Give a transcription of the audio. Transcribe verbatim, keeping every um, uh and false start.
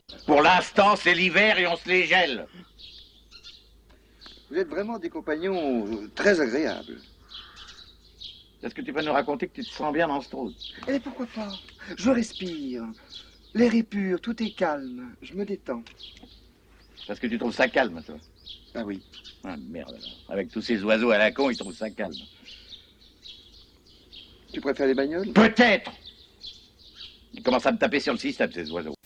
Pour l'instant, c'est l'hiver et on se les gèle. Vous êtes vraiment des compagnons très agréables. Est-ce que tu peux nous raconter que tu te sens bien dans ce trou? Et pourquoi pas? Je respire. L'air est pur, tout est calme. Je me détends. Parce que tu trouves ça calme, toi? Ah oui. Ah, merde, alors. Avec tous ces oiseaux à la con, ils trouvent ça calme. Tu préfères les bagnoles? Peut-être! Ils commencent à me taper sur le système, ces oiseaux.